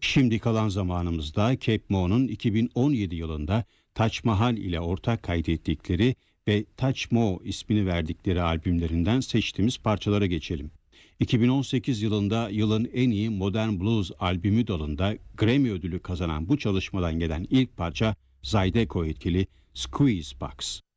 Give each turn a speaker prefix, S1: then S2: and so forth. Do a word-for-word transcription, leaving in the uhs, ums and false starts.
S1: Şimdi kalan zamanımızda Cape Mo'nun iki bin on yedi yılında Taj Mahal ile ortak kaydettikleri ve Taj Mo ismini verdikleri albümlerinden seçtiğimiz parçalara geçelim. iki bin on sekiz yılında yılın en iyi modern blues albümü dalında Grammy ödülü kazanan bu çalışmadan gelen ilk parça Zydeco etkili Squeeze Box.